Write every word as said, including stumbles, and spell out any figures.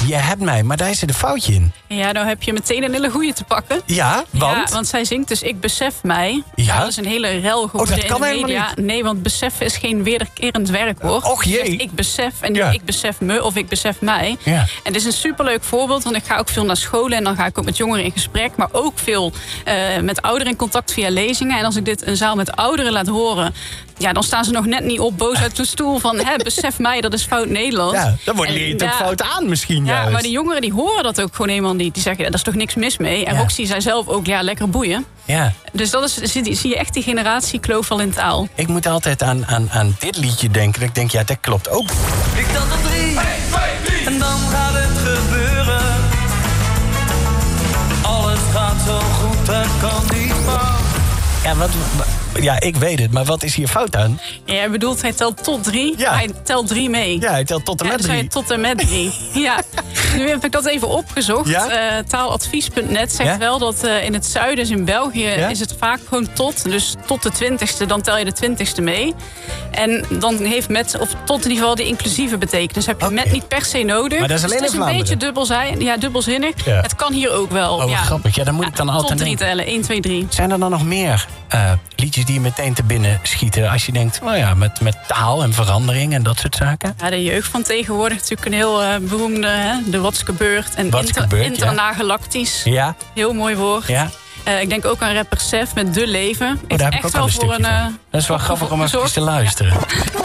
je hebt mij, maar daar zit een foutje in. Ja, nou heb je meteen een hele goeie te pakken. Ja, want? Ja, want zij zingt dus Ik besef mij. Ja? Dat is een hele rel geworden Oh, dat kan in de helemaal media. niet. Nee, want beseffen is geen wederkerend werkwoord. Och jee. Je zegt Ik besef en niet Ja. ik besef me of ik besef mij. Ja. En het is een superleuk voorbeeld, want ik ga ook veel naar scholen... en dan ga ik ook met jongeren in gesprek... maar ook veel uh, met ouderen in contact via lezingen. En als ik dit een zaal met ouderen laat horen... ja, dan staan ze nog net niet op, boos uit de stoel van... Hè, besef mij, dat is fout Nederlands. Ja, dan wordt En, leert ja, ook fout aan misschien Ja, juist. maar de jongeren die horen dat ook gewoon helemaal niet. Die zeggen, ja, daar is toch niks mis mee. En Ja. Roxy zei zelf ook, ja, lekker boeien. Ja. Dus dat is, zie, zie je echt die generatiekloof al in taal. Ik moet altijd aan, aan, aan dit liedje denken. Dat ik denk, ja, dat klopt ook. Ik tel tot drie. één, twee, drie. En dan gaat het gebeuren. Alles gaat zo goed, er kan niet fout. Ja, wat, ja, ik weet het, maar wat is hier fout aan? Ja, jij bedoelt, hij telt tot drie. Ja. Hij telt drie mee. Ja, hij telt tot en Ja, met dus hij drie. tot en met drie. Ja. Nu heb ik dat even opgezocht. Ja? Uh, taaladvies punt net zegt Ja? wel dat uh, in het zuiden, dus in België, Ja? is het vaak gewoon tot. Dus tot de twintigste, dan tel je de twintigste mee. En dan heeft met, of tot in ieder geval, de inclusieve betekenis. Heb je Oké. met niet per se nodig. Maar dat is Dus alleen het is in een beetje Vlaanderen. dubbelzij, ja, dubbelzinnig. Ja. Het kan hier ook wel. Oh, wat ja. grappig. Ja, dan moet ik dan Ja, altijd tot drie denken. tellen. één, twee, drie. Zijn er dan nog meer uh, liedjes die je meteen te binnen schieten? Als je denkt, nou ja, met, met taal en verandering en dat soort zaken. Ja, de jeugd van tegenwoordig natuurlijk een heel uh, beroemde, hè, de Wat's gebeurd. En Wat's inter, gebeurd, ja. internagalactisch. Ja, Heel mooi woord. ja. Uh, ik denk ook aan rapper Sef met De Leven. Oh, daar heb ik ook al een stukje van. uh, Dat is wel grappig om even gezorgd. te luisteren.